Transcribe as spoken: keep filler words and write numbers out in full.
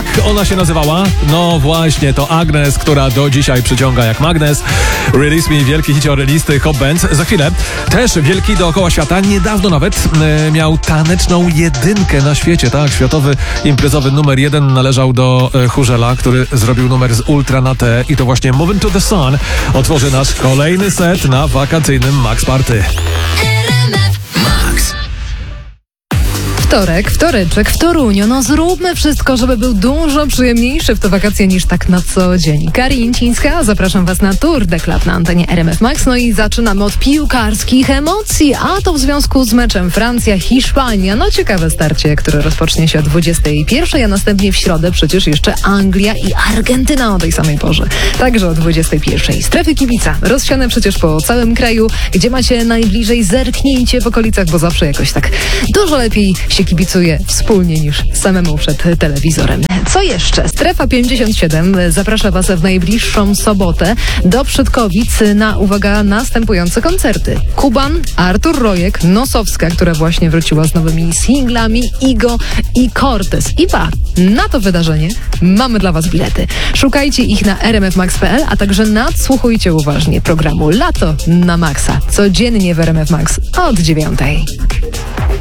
Jak ona się nazywała? No właśnie, to Agnes, która do dzisiaj przyciąga jak magnes. Release Me, wielki hicior listy Hot Bands. Za chwilę też wielki dookoła świata. Niedawno nawet e, miał taneczną jedynkę na świecie, tak? Światowy imprezowy numer jeden należał do e, Hurzela, który zrobił numer z Ultra na T i to właśnie Moving to the Sun otworzy nasz kolejny set na wakacyjnym Max Party. Wtorek, wtoreczek w Toruniu. No zróbmy wszystko, żeby był dużo przyjemniejszy w te wakacje niż tak na co dzień. Karin Cińska, zapraszam Was na Tour de Club na antenie R M F Max. No i zaczynamy od piłkarskich emocji, a to w związku z meczem Francja-Hiszpania. No ciekawe starcie, które rozpocznie się o dwudziestej pierwszej, a następnie w środę przecież jeszcze Anglia i Argentyna o tej samej porze. Także o dwudziestej pierwszej. Strefy kibica rozsiane przecież po całym kraju. Gdzie macie najbliżej, zerknijcie w okolicach, bo zawsze jakoś tak dużo lepiej się kibicuje wspólnie niż samemu przed telewizorem. Co jeszcze? Strefa pięćdziesiąt siedem zaprasza Was w najbliższą sobotę do Przydkowic na, uwaga, następujące koncerty. Kuban, Artur Rojek, Nosowska, która właśnie wróciła z nowymi singlami, Igo i Cortez. I ba, na to wydarzenie mamy dla Was bilety. Szukajcie ich na r m f max kropka p l, a także nadsłuchujcie uważnie programu Lato na Maxa. Codziennie w R M F Max od dziewiątej.